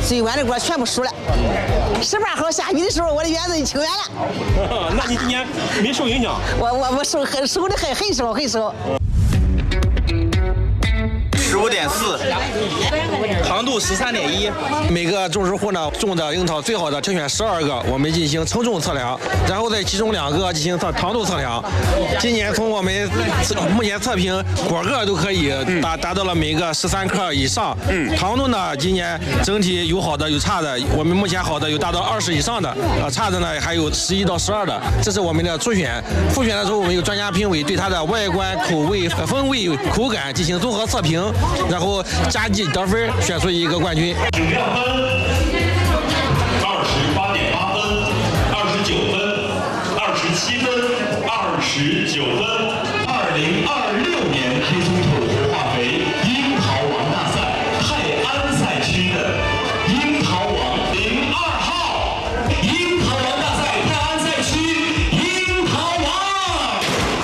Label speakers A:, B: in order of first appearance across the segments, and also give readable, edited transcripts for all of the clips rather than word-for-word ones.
A: 最晚的锅全部熟了。18号下雨的时候，我的园子就清园了。
B: 那你今年没受影响？
A: 我受的很少。
C: 15.4，糖度13.1。
D: 每个种植户呢种的樱桃最好的挑选12个，我们进行称重测量，然后在其中2个进行糖度测量。今年从我们目前测评果个都可以达到了每个13克以上。糖度呢，今年整体有好的有差的，我们目前好的有达到20以上的，差的呢还有11到12的。这是我们的初选。复选的时候，我们有专家评委对它的外观、口味、风味、口感进行综合测评。然后加计得分，选出一个冠军。
E: 总评分28.8分、29分、27分、29分。2026年黑松土活化肥樱桃王大赛泰安赛区的樱桃王02号，樱桃王大赛泰安赛区樱桃王。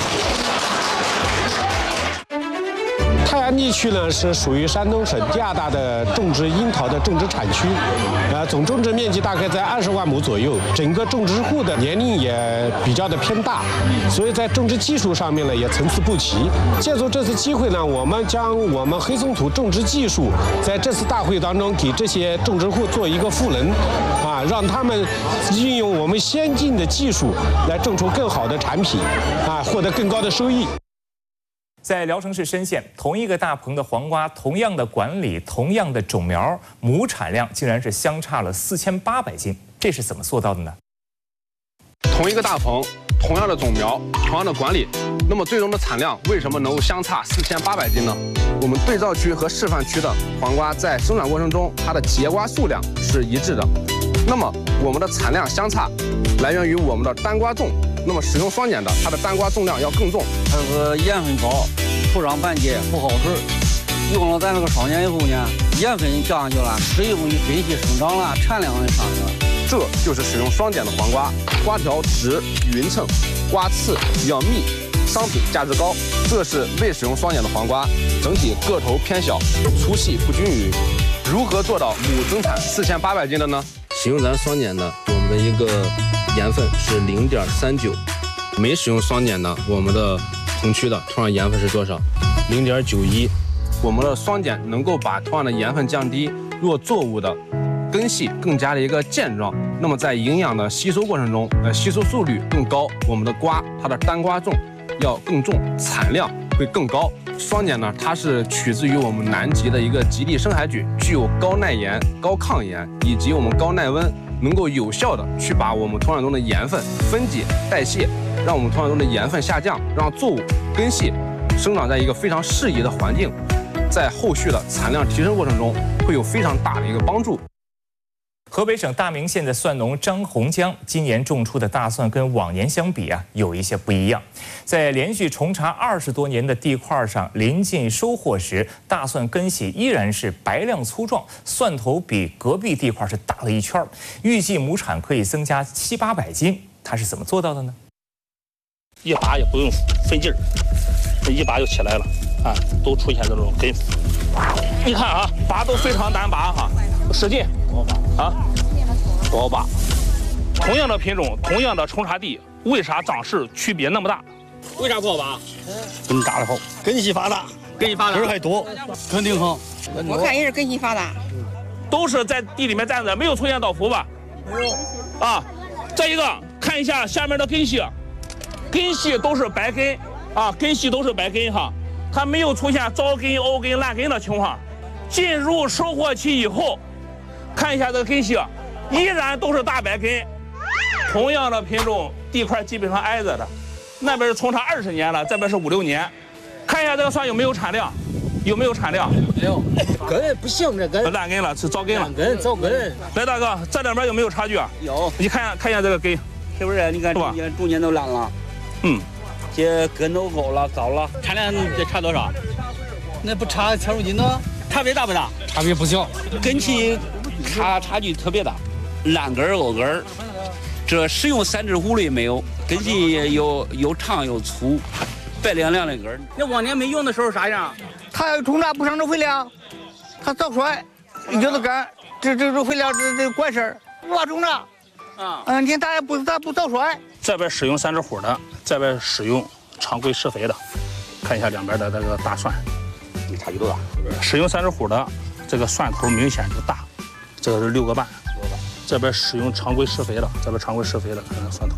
F: 泰安地区呢是属于山东省第2大的种植樱桃的种植产区，总种植面积大概在20万亩左右，整个种植户的年龄也比较的偏大，所以在种植技术上面呢也参差不齐。借助这次机会呢，我们将我们黑松土种植技术在这次大会当中给这些种植户做一个赋能，让他们运用我们先进的技术来种出更好的产品，获得更高的收益。
G: 在聊城市深县，同一个大棚的黄瓜，同样的管理，同样的种苗，亩产量竟然是相差了4800斤，这是怎么做到的呢？
H: 同一个大棚，同样的种苗，同样的管理，那么最终的产量为什么能够相差4800斤呢？我们对照区和示范区的黄瓜在生长过程中，它的结瓜数量是一致的。那么我们的产量相差，来源于我们的单瓜重。那么使用双碱的，它的单瓜重量要更重。
I: 它这个盐分高，土壤板结不好使。用了咱这个双碱以后呢，盐分降上去了，水容易根系生长了，产量也上去了。
H: 这就是使用双碱的黄瓜，瓜条直匀称，瓜刺比较密，商品价值高。这是未使用双碱的黄瓜，整体个头偏小，粗细不均匀。如何做到亩增产4800斤的呢？
J: 使用咱双碱的，我们的一个盐分是0.39，没使用双碱的，我们的棚区的土壤盐分是多少？0.91。
H: 我们的双碱能够把土壤的盐分降低，若作物的根系更加的一个健壮，那么在营养的吸收过程中，吸收速率更高，我们的瓜它的单瓜重要更重，产量会更高。双碱呢，它是取自于我们南极的一个极地深海菌，具有高耐盐、高抗盐以及我们高耐温，能够有效的去把我们土壤中的盐分分解代谢，让我们土壤中的盐分下降，让作物根系生长在一个非常适宜的环境，在后续的产量提升过程中会有非常大的一个帮助。
G: 河北省大名县的蒜农张洪江今年种出的大蒜跟往年相比有一些不一样。在连续重查20多年的地块上，临近收获时，大蒜根系依然是白亮粗壮，蒜头比隔壁地块是大了一圈，预计亩产可以增加700-800斤。他是怎么做到的呢？
B: 一拔也不用费劲儿，一拔就起来了啊，都出现这种根。你看啊，拔都非常难拔哈，使劲啊，不好拔。同样的品种，同样的重查地，为啥长势区别那么大？
K: 为啥不好拔？
B: 根扎得好，
K: 根系发达，
B: 根儿还多，
K: 肯定好。
L: 我看也是根系发达，
B: 都是在地里面站着，没有出现倒伏吧？
K: 没有。
B: 啊，再一个看一下下面的根系，根系都是白根啊，根系都是白根哈，它没有出现糟根、凹根、烂根的情况。进入收获期以后，看一下这个根系，依然都是大白根。同样的品种，地块基本上挨着的，那边是重查20年了，这边是5、6年。看一下这个蒜有没有产量，有没有产量？
K: 没有，根不行，这根
B: 烂根了，是糟根了。
K: 根糟根。
B: 来，大哥，这两边有没有差距啊？
I: 有。
B: 你看一下这个根，
I: 是不是？你看中间都烂了。
B: 嗯。
I: 这根都高了，
K: 产量得差多少？那不差10多斤呢？差别大不大？
I: 差别不小，根系差距特别大，烂根凹根，这使用3至5类没有，根系又长又粗，白亮亮的根。
K: 那往年没用的时候啥样？
L: 它要重查不上这肥料，它早衰，有的根
K: 这肥料这怪事儿，我种了。你看咱不早说。
B: 这边使用3只虎的，这边使用常规施肥的，看一下两边的这个大蒜，你差距多大？使用3只虎的，这个蒜头明显就大，这个是6个半。这边使用常规施肥的，这边常规施肥的，看蒜头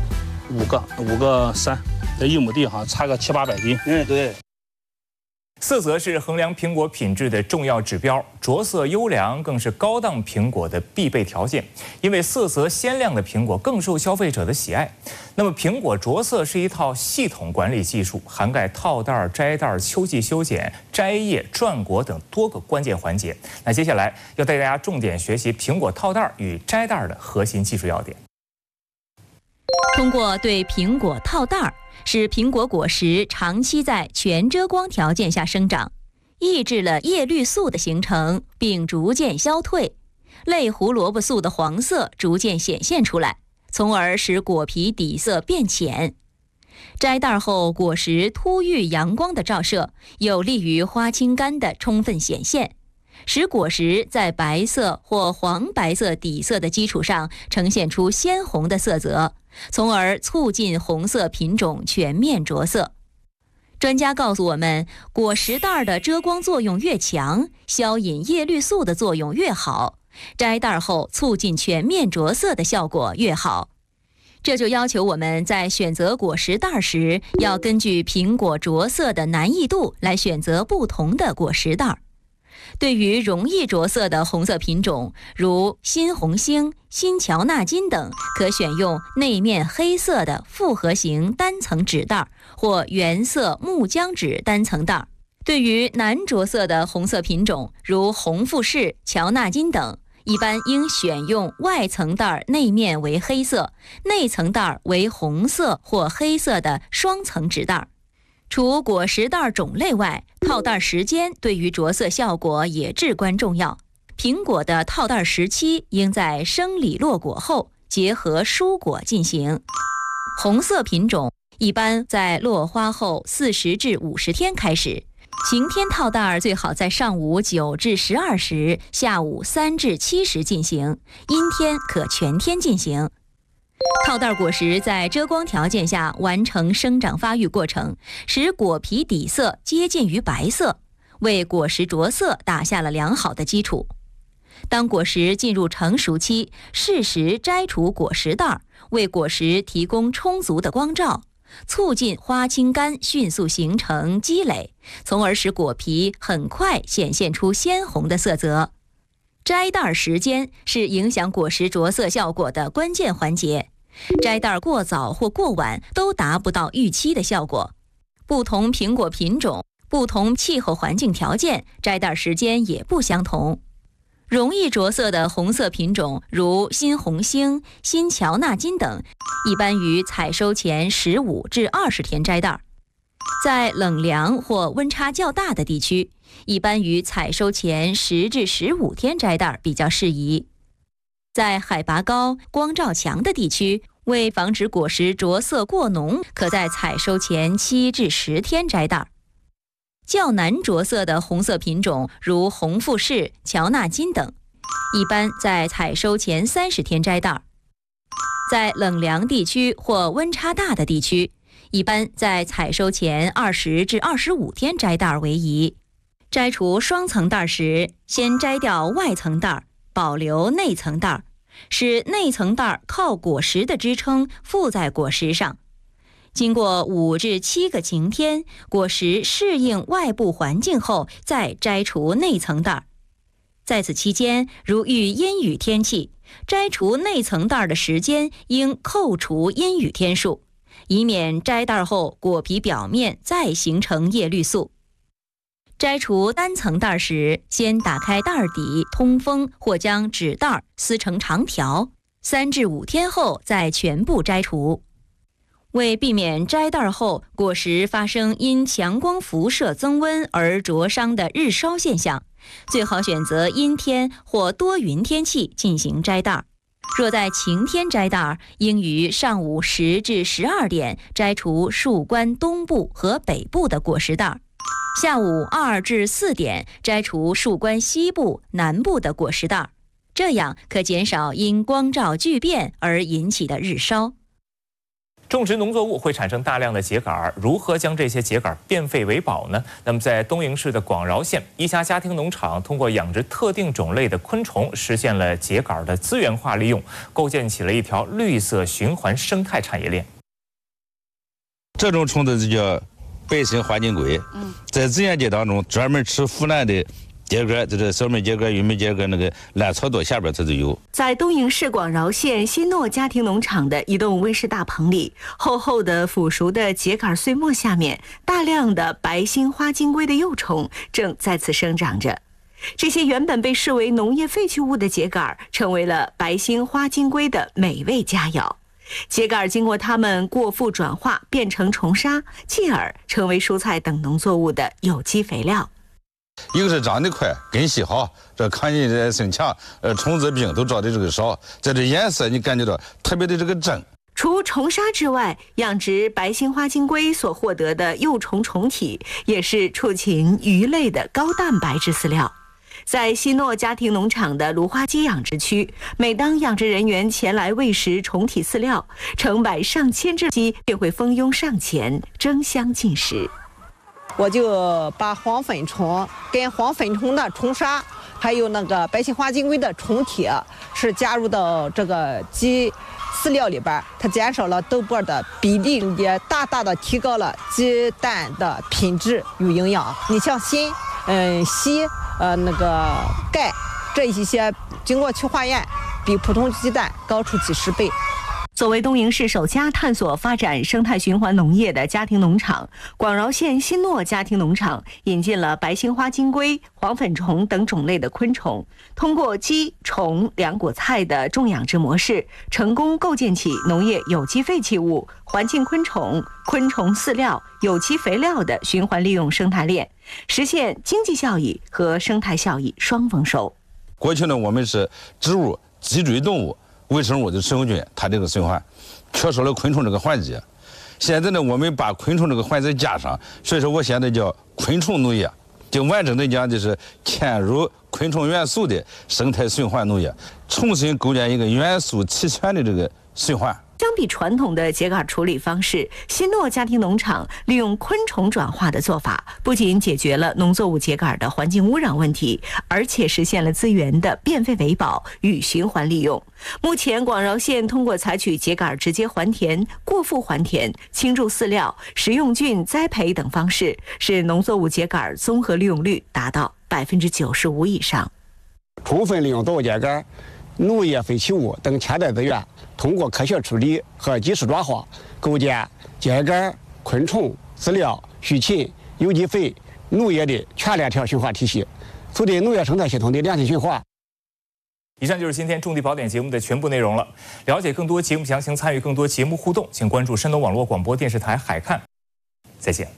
B: ，5个3，这1亩地哈差个700-800斤。
K: 对。
G: 色泽是衡量苹果品质的重要指标，着色优良更是高档苹果的必备条件。因为色泽鲜亮的苹果更受消费者的喜爱。那么，苹果着色是一套系统管理技术，涵盖套袋、摘袋、秋季修剪、摘叶、转果等多个关键环节。那接下来要带大家重点学习苹果套袋与摘袋的核心技术要点。
M: 通过对苹果套袋，使苹果果实长期在全遮光条件下生长，抑制了叶绿素的形成，并逐渐消退，类胡萝卜素的黄色逐渐显现出来，从而使果皮底色变浅。摘袋后，果实突遇阳光的照射，有利于花青苷的充分显现，使果实在白色或黄白色底色的基础上呈现出鲜红的色泽，从而促进红色品种全面着色。专家告诉我们，果实袋的遮光作用越强，消隐叶绿素的作用越好，摘袋后促进全面着色的效果越好。这就要求我们在选择果实袋时，要根据苹果着色的难易度来选择不同的果实袋。对于容易着色的红色品种，如新红星、新乔纳金等，可选用内面黑色的复合型单层纸袋或原色木浆纸单层袋。对于难着色的红色品种，如红富士、乔纳金等，一般应选用外层袋内面为黑色，内层袋为红色或黑色的双层纸袋。除果实袋种类外，套袋时间对于着色效果也至关重要。苹果的套袋时期应在生理落果后，结合蔬果进行。红色品种一般在落花后40至50天开始。晴天套袋最好在上午9至12时，下午3至7时进行，阴天可全天进行。套袋果实在遮光条件下完成生长发育过程，使果皮底色接近于白色，为果实着色打下了良好的基础。当果实进入成熟期，适时摘除果实袋，为果实提供充足的光照，促进花青苷迅速形成积累，从而使果皮很快显现出鲜红的色泽。摘袋时间是影响果实着色效果的关键环节，摘袋过早或过晚都达不到预期的效果。不同苹果品种、不同气候环境条件，摘袋时间也不相同。容易着色的红色品种，如新红星、新乔纳金等，一般于采收前15至20天摘袋。在冷凉或温差较大的地区，一般于采收前10至15天摘袋比较适宜。在海拔高、光照强的地区，为防止果实着色过浓，可在采收前7至10天摘袋。较难着色的红色品种，如红富士、乔纳金等，一般在采收前30天摘袋。在冷凉地区或温差大的地区，一般在采收前20至25天摘袋为宜。摘除双层袋时，先摘掉外层袋，保留内层袋，使内层袋靠果实的支撑附在果实上。经过5至7个晴天，果实适应外部环境后，再摘除内层袋。在此期间，如遇阴雨天气，摘除内层袋的时间应扣除阴雨天数，以免摘袋后果皮表面再形成叶绿素。摘除单层袋时，先打开袋底通风，或将纸袋撕成长条，3至5天后再全部摘除。为避免摘袋后果实发生因强光辐射增温而灼伤的日烧现象，最好选择阴天或多云天气进行摘袋。若在晴天摘袋，应于上午10至12点摘除树冠东部和北部的果实袋，下午2至4点摘除树冠西部、南部的果实袋。 这样可减少因光照巨变而引起的日烧。
G: 种植农作物会产生大量的秸秆，如何将这些秸秆变废为宝呢？那么，在东营市的广饶县，一家家庭农场通过养殖特定种类的昆虫，实现了秸秆的资源化利用，构建起了一条绿色循环生态产业链。
N: 这种虫子就叫白心花金龟，在自然界当中专门吃腐烂的秸秆，就是小麦秸秆、玉米秸秆那个烂草垛下边它就有。
O: 在东营市广饶县新诺家庭农场的一栋温室大棚里，厚厚的腐熟的秸秆碎末下面，大量的白心花金龟的幼虫正在此生长着。这些原本被视为农业废弃物的秸秆，成为了白心花金龟的美味佳肴。秸秆经过它们过复转化，变成虫沙，进而成为蔬菜等农作物的有机肥料。
N: 一个是长得快，根系好，这抗逆性强，虫子病都招的这个少。在这颜色你感觉到特别的这个正。
O: 除虫沙之外，养殖白心花金龟所获得的幼虫虫体，也是畜禽鱼类的高蛋白质饲料。在西诺家庭农场的芦花鸡养殖区，每当养殖人员前来喂食虫体饲料，成百上千只鸡便会蜂拥上前争相进食。
A: 我就把黄粉虫跟黄粉虫的虫沙，还有那个白心花金龟的虫体，是加入到这个鸡饲料里边，它减少了豆粕的比例，也大大的提高了鸡蛋的品质与营养。你像锌、硒、那个钙这一些，经过去化验，比普通鸡蛋高出几十倍。
O: 作为东营市首家探索发展生态循环农业的家庭农场，广饶县新诺家庭农场引进了白心花金龟、黄粉虫等种类的昆虫，通过鸡、虫、两果菜的种养殖模式，成功构建起农业有机废弃物、环境昆虫、昆虫饲料、有机肥料的循环利用生态链，实现经济效益和生态效益双丰收。
N: 过去呢，我们是植物、脊椎动物、微生物的食用菌，它这个循环缺少了昆虫这个环节。现在呢，我们把昆虫这个环节加上，所以说我现在叫昆虫农业，就完整的讲就是嵌入昆虫元素的生态循环农业，重新构建一个元素齐全的这个循环。
O: 相比传统的秸秆处理方式，新诺家庭农场利用昆虫转化的做法，不仅解决了农作物秸秆的环境污染问题，而且实现了资源的变废为宝与循环利用。目前，广饶县通过采取秸秆直接还田、过复还田、倾注饲料、食用菌栽培等方式，使农作物秸秆综合利用率达到95%以上。
F: 充分利用作物秸秆、农业废弃物等潜在资源，通过科学处理和及时转化，构建秸秆、昆虫、饲料、畜禽、有机肥、农业的全链条循环体系，促进农业生态系统的良性循环。
G: 以上就是今天种地宝典节目的全部内容了。了解更多节目详情，参与更多节目互动，请关注山东网络广播电视台海看。再见。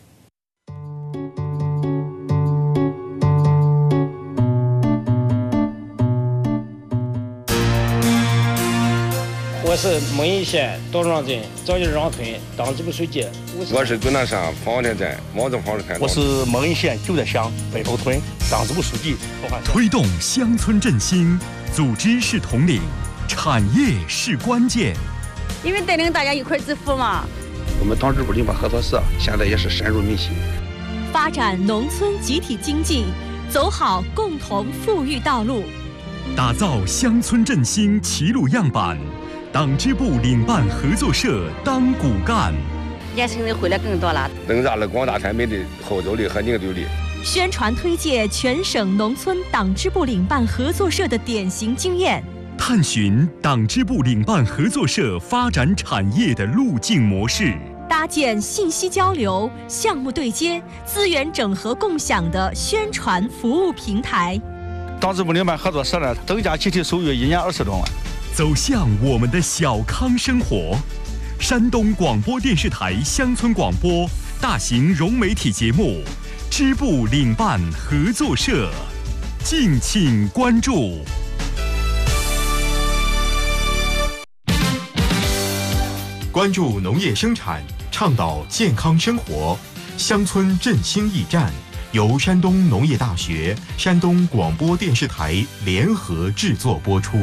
P: 我是蒙邑县道庄镇枣叶庄村党支部书记。
Q: 我是九南山房田镇毛泽房村。
R: 我是蒙邑县九寨乡北头村党支部书记。
S: 推动乡村振兴，组织是统领，产业是关键。
L: 因为带领大家一块致富嘛。
Q: 我们党支部领办合作社现在也是深入民心，
M: 发展农村集体经济，走好共同富裕道路，
S: 打造乡村振兴齐鲁样板。党支部领办合作社当骨干，
L: 年轻人回来更多了，
Q: 增大了广大村民的后走力和凝聚力。
M: 宣传推介全省农村党支部领办合作社的典型经验，
S: 探寻党支部领办合作社发展产业的路径模式，
M: 搭建信息交流、项目对接、资源整合共享的宣传服务平台。
R: 党支部领办合作社呢，增加集体收入1年20多万。
S: 走向我们的小康生活。山东广播电视台乡村广播大型融媒体节目支部领办合作社，敬请关注。
T: 关注农业生产，倡导健康生活，乡村振兴驿站， 由山东农业大学、山东广播电视台联合制作播出。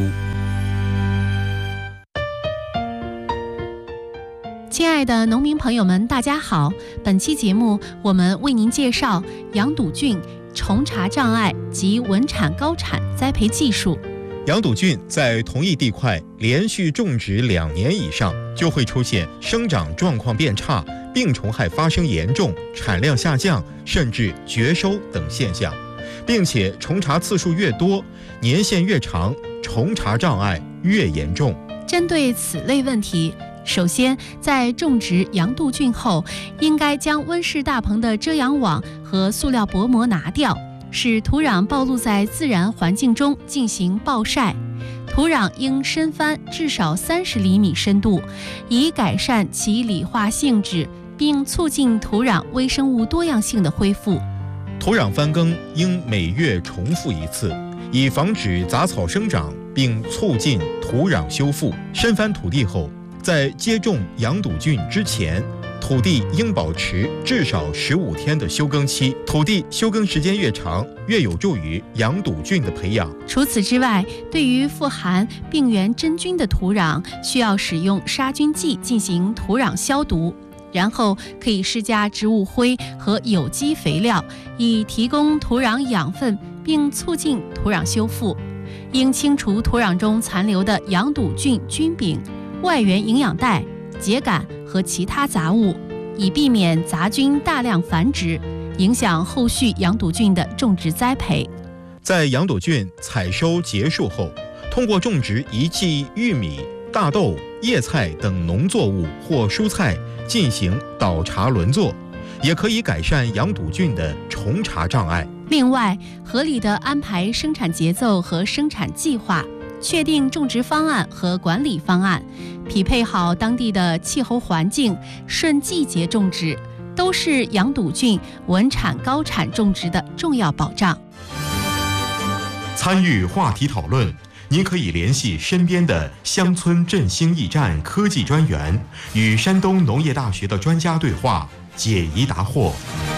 U: 亲爱的农民朋友们，大家好！本期节目我们为您介绍羊肚菌、重茬障碍及稳产高产栽培技术。
T: 羊肚菌在同一地块连续种植2年以上，就会出现生长状况变差、病虫害发生严重、产量下降，甚至绝收等现象，并且重茬次数越多，年限越长，重茬障碍越严重。
U: 针对此类问题，首先，在种植羊肚菌后，应该将温室大棚的遮阳网和塑料薄膜拿掉，使土壤暴露在自然环境中进行暴晒。土壤应深翻至少30厘米深度，以改善其理化性质，并促进土壤微生物多样性的恢复。
T: 土壤翻耕应每月重复1次，以防止杂草生长，并促进土壤修复。深翻土地后，在接种羊肚菌之前，土地应保持至少15天的休耕期。土地休耕时间越长，越有助于羊肚菌的培养。
U: 除此之外，对于富含病原真菌的土壤，需要使用杀菌剂进行土壤消毒，然后可以施加植物灰和有机肥料，以提供土壤养分，并促进土壤修复。应清除土壤中残留的羊肚菌菌柄、外源营养带、秸秆和其他杂物，以避免杂菌大量繁殖，影响后续羊肚菌的种植栽培。
T: 在羊肚菌采收结束后，通过种植一季玉米、大豆、叶菜等农作物或蔬菜进行倒茬轮作，也可以改善羊肚菌的重茬障碍。
U: 另外，合理的安排生产节奏和生产计划，确定种植方案和管理方案，匹配好当地的气候环境，顺季节种植，都是羊肚菌稳产高产种植的重要保障。
T: 参与话题讨论，您可以联系身边的乡村振兴驿站科技专员，与山东农业大学的专家对话，解疑答惑。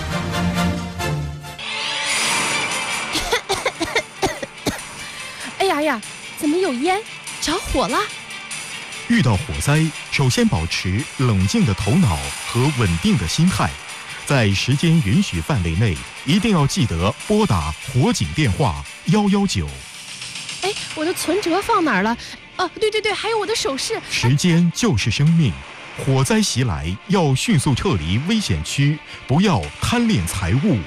U: 哎呀，怎么有烟？着火了！
T: 遇到火灾，首先保持冷静的头脑和稳定的心态，在时间允许范围内，一定要记得拨打火警电话119。
U: 哎，我的存折放哪儿了？哦，对，还有我的首饰。
T: 时间就是生命，火灾袭来要迅速撤离危险区，不要贪恋财物。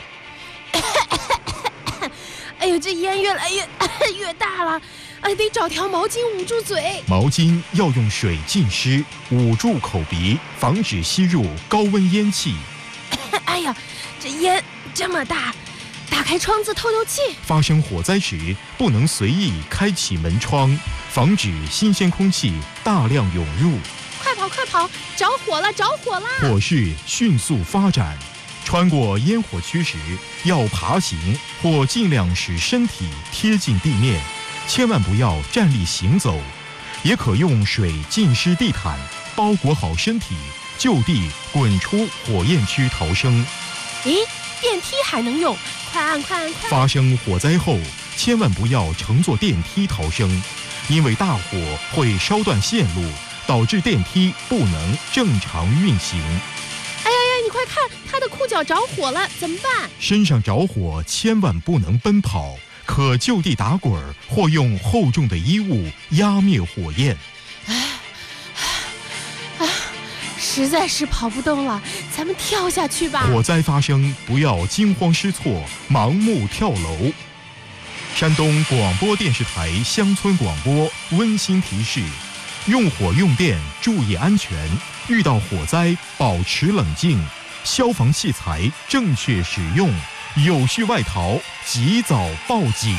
U: 哎呦，这烟越来越大了，哎，得找条毛巾捂住嘴。
T: 毛巾要用水浸湿，捂住口鼻，防止吸入高温烟气。
U: 哎呀，这烟这么大，打开窗子透气。
T: 发生火灾时，不能随意开启门窗，防止新鲜空气大量涌入。
U: 快跑！着火了！
T: 火势迅速发展。穿过烟火区时，要爬行或尽量使身体贴近地面，千万不要站立行走。也可用水浸湿地毯，包裹好身体，就地滚出火焰区逃生。
U: 咦，电梯还能用？快按！
T: 发生火灾后，千万不要乘坐电梯逃生，因为大火会烧断线路，导致电梯不能正常运行。
U: 你快看，他的裤脚着火了，怎么办？
T: 身上着火千万不能奔跑，可就地打滚或用厚重的衣物压灭火焰。
U: 实在是跑不动了，咱们跳下去吧。
T: 火灾发生，不要惊慌失措，盲目跳楼。山东广播电视台乡村广播温馨提示：用火用电注意安全，遇到火灾保持冷静，消防器材正确使用，有序外逃及早报警。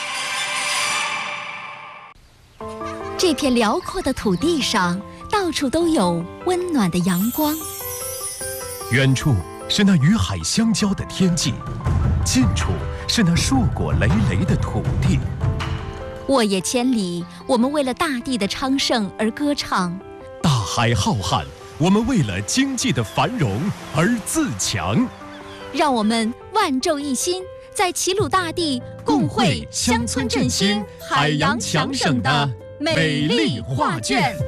V: 这片辽阔的土地上，到处都有温暖的阳光。
S: 远处是那与海相交的天际，近处是那硕果累累的土地。
V: 沃野千里，我们为了大地的昌盛而歌唱；
S: 大海浩瀚，我们为了经济的繁荣而自强。
V: 让我们万众一心，在齐鲁大地共绘乡村振兴、海洋强省的美丽画卷。